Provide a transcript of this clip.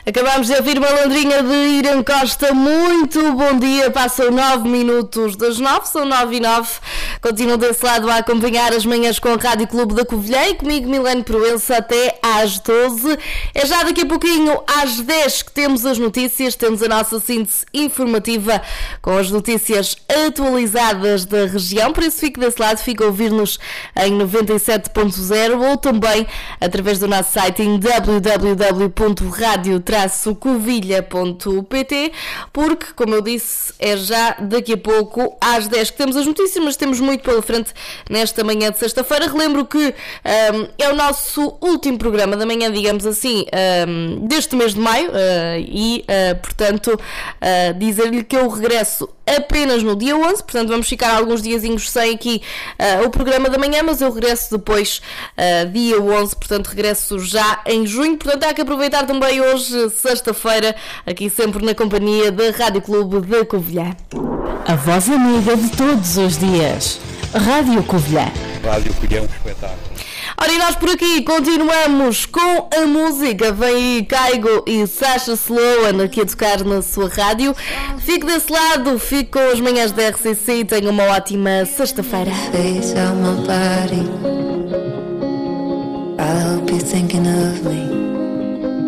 Acabámos de ouvir Malandrinha de Irã Costa. Muito bom dia, passam 9 minutos das 9, são 9 e 9. Continuo desse lado a acompanhar as manhãs com a Rádio Clube da Covilhã e comigo Milene Proença até às 12. É já daqui a pouquinho às 10 que temos as notícias, temos a nossa síntese informativa com as notícias atualizadas da região, por isso fique desse lado, fique a ouvir-nos em 97.0 ou também através do nosso site em www.radio-covilha.pt, porque, como eu disse, é já daqui a pouco às 10 que temos as notícias, mas temos muito pela frente nesta manhã de sexta-feira. Relembro que é o nosso último programa da manhã, digamos assim, deste mês de maio e, portanto, dizer-lhe que eu regresso apenas no dia 11, portanto vamos ficar alguns diazinhos sem aqui o programa da manhã, mas eu regresso depois dia 11, portanto regresso já em junho, portanto há que aproveitar também hoje, sexta-feira, aqui sempre na companhia da Rádio Clube da Covilhã. A voz amiga de todos os dias, Rádio Covilhã. Rádio Covilhã é um espetáculo. Ora, e nós por aqui continuamos com a música. Vem aí Kygo e Sasha Sloan aqui a tocar na sua rádio. Fique desse lado, fique com as manhãs da RCC e tenha uma ótima sexta-feira. I hope you're thinking of me.